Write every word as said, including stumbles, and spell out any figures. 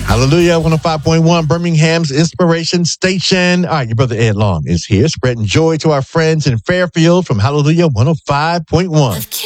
Hallelujah, one oh five point one, Birmingham's Inspiration Station. All right, your brother Ed Long is here, spreading joy to our friends in Fairfield from Hallelujah one oh five point one.